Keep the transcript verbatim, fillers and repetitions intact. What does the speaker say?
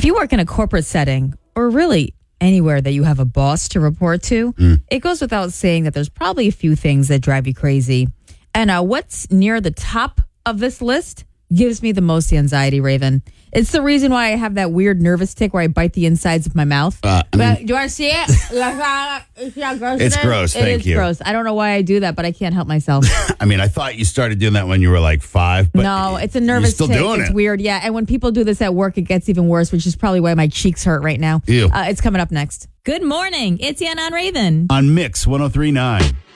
If you work in a corporate setting, or really anywhere that you have a boss to report to, mm. it goes without saying that there's probably a few things that drive you crazy. And uh, what's near the top of this list gives me the most anxiety, Raven. It's the reason why I have that weird nervous tick where I bite the insides of my mouth. Uh, I mean, do you want to see it? gross it's gross, thank it is you. gross. I don't know why I do that, but I can't help myself. I mean, I thought you started doing that when you were like five. But no, it's a nervous you're still tick. Doing it's it. weird, yeah. And when people do this at work, it gets even worse, which is probably why my cheeks hurt right now. Ew. Uh, it's coming up next. Good morning. It's Yana on Raven. On Mix one oh three point nine.